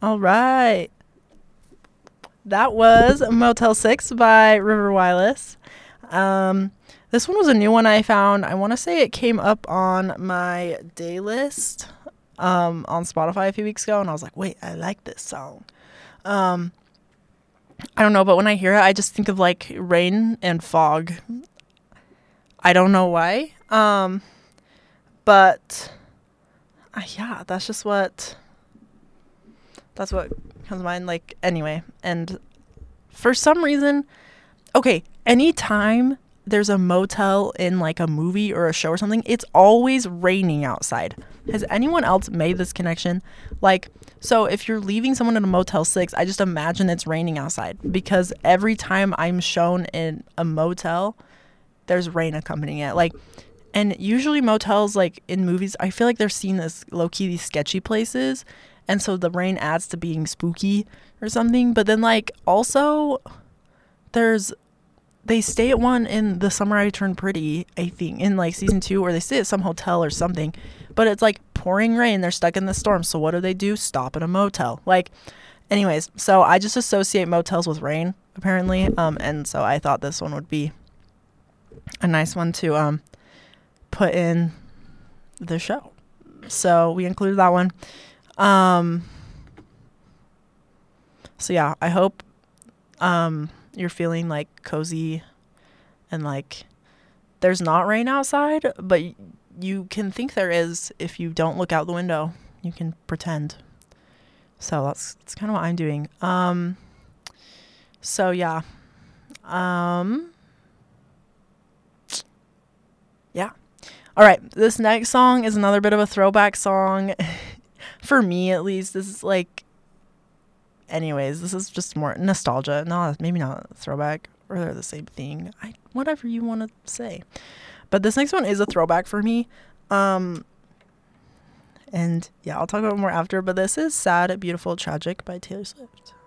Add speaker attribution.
Speaker 1: All right. That was Motel 6 by River Wireless. This one was a new one I found. I want to say it came up on my day list on Spotify a few weeks ago, and I was like, wait, I like this song. I don't know, but when I hear it, I just think of like rain and fog. I don't know why. But yeah, that's what comes to mind. Like, anyway, and for some reason, okay, anytime there's a motel in like a movie or a show or something, it's always raining outside. Has anyone else made this connection? Like, so if you're leaving someone in a Motel 6, I just imagine it's raining outside, because every time I'm shown in a motel, there's rain accompanying it. Like, and usually motels, like in movies, I feel like they're seen as low-key these sketchy places, and so the rain adds to being spooky or something. But then, like, also they stay at one in The Summer I Turned Pretty, I think, in like season 2, or they stay at some hotel or something, but it's like pouring rain. They're stuck in the storm. So what do? Stop at a motel. Like, anyways, so I just associate motels with rain, apparently. And so I thought this one would be a nice one to put in the show. So we included that one. So yeah, I hope you're feeling like cozy and like there's not rain outside, but you can think there is if you don't look out the window. You can pretend. So that's kind of what I'm doing. So yeah. Yeah. All right, this next song is another bit of a throwback song. For me, at least. This is like, anyways, this is just more nostalgia. No, maybe not throwback, or they're the same thing. Whatever you want to say. But this next one is a throwback for me. And yeah, I'll talk about it more after. But this is Sad, Beautiful, Tragic by Taylor Swift.